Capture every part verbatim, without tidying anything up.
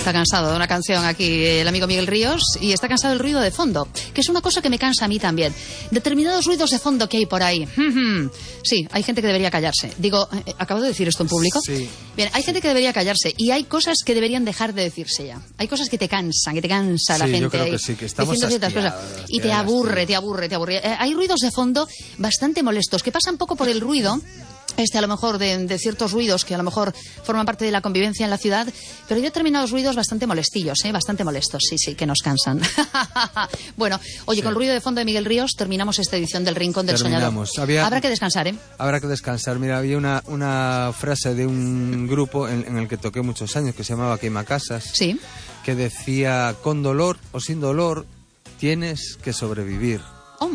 Está cansado de una canción aquí el amigo Miguel Ríos y está cansado del ruido de fondo, que es una cosa que me cansa a mí también. Determinados ruidos de fondo que hay por ahí. Sí, hay gente que debería callarse. Digo, ¿acabo de decir esto en público? Sí. Bien, hay gente que debería callarse y hay cosas que deberían dejar de decirse ya. Hay cosas que te cansan, que te cansa la Sí, gente yo creo ahí que sí, que estamos diciendo ciertas cosas. hastiados, Y te ya aburre, hastiados. te aburre, te aburre. Eh, hay ruidos de fondo bastante molestos que pasan poco por el ruido. Este a lo mejor de, de ciertos ruidos que a lo mejor forman parte de la convivencia en la ciudad, pero hay determinados ruidos bastante molestillos, ¿eh? Bastante molestos, sí, sí, que nos cansan. Bueno, oye, sí. Con el ruido de fondo de Miguel Ríos terminamos esta edición del Rincón del Terminamos. Soñador. Había... Habrá que descansar, ¿eh? Habrá que descansar. Mira, había una, una frase de un grupo en, en el que toqué muchos años que se llamaba Queimacasas, sí. Que decía, con dolor o sin dolor, tienes que sobrevivir. Oh.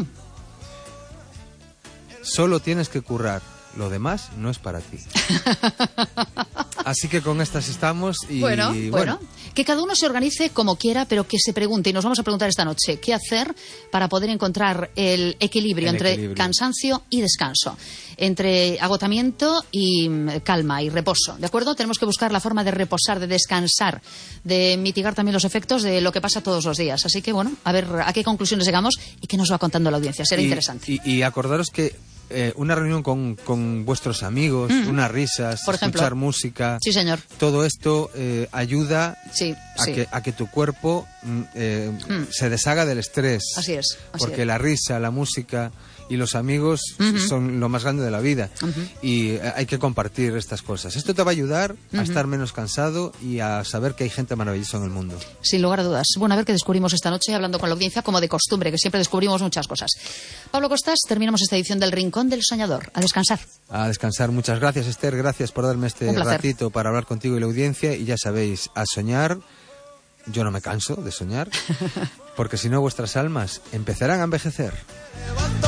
Solo tienes que currar. Lo demás no es para ti. Así que con estas estamos y bueno, bueno, bueno, que cada uno se organice como quiera, pero que se pregunte, y nos vamos a preguntar esta noche, ¿qué hacer para poder encontrar el equilibrio el entre equilibrio. cansancio y descanso, entre agotamiento y calma y reposo? ¿De acuerdo? Tenemos que buscar la forma de reposar, de descansar, de mitigar también los efectos de lo que pasa todos los días. Así que bueno, a ver a qué conclusiones llegamos y qué nos va contando la audiencia. Será y, interesante. Y, y acordaros que Eh, una reunión con, con vuestros amigos, mm. unas risas, por ejemplo, escuchar música. Sí, señor. Todo esto eh, ayuda sí, a, sí. Que, a que tu cuerpo eh, mm. se deshaga del estrés. Así es. Así porque es. la risa, la música y los amigos uh-huh. son lo más grande de la vida. Uh-huh. Y eh, hay que compartir estas cosas. Esto te va a ayudar uh-huh. a estar menos cansado y a saber que hay gente maravillosa en el mundo. Sin lugar a dudas. Bueno, a ver qué descubrimos esta noche hablando con la audiencia, como de costumbre, que siempre descubrimos muchas cosas. Pablo Costas, terminamos esta edición del Rincón del Soñador. A descansar. A descansar. Muchas gracias, Esther. Gracias por darme este ratito para hablar contigo y la audiencia. Y ya sabéis, a soñar. Yo no me canso de soñar, porque si no vuestras almas empezarán a envejecer.